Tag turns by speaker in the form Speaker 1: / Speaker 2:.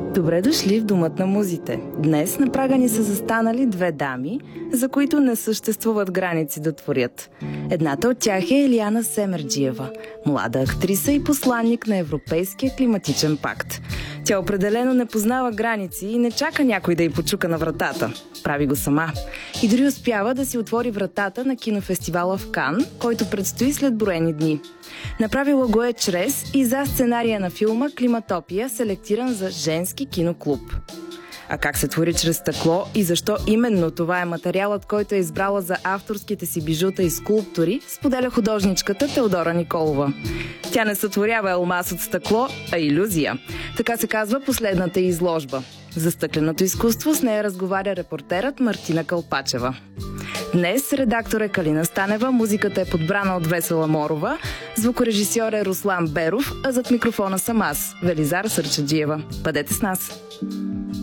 Speaker 1: Добре дошли в Домът на музите. Днес на прага ни са застанали две дами, за които не съществуват граници да творят. Едната от тях е Елияна Семерджиева, млада актриса и посланник на Европейския климатичен пакт. Тя определено не познава граници и не чака някой да й почука на вратата. Прави го сама. И дори успява да си отвори вратата на кинофестивала в Кан, който предстои след броени дни. Направила го е чрез и за сценария на филма «Климатопия», селектиран за женски киноклуб. А как се твори чрез стъкло и защо именно това е материалът, който е избрала за авторските си бижута и скулптури, споделя художничката Теодора Николова. Тя не сътворява алмаз от стъкло, а илюзия. Така се казва последната изложба. За стъкленото изкуство с нея разговаря репортерът Мартина Кълпачева. Днес редактор е Калина Станева, музиката е подбрана от Весела Морова, звукорежисьор е Руслан Беров, а зад микрофона съм аз, Велизара Сърчаджиева. Бъдете с нас!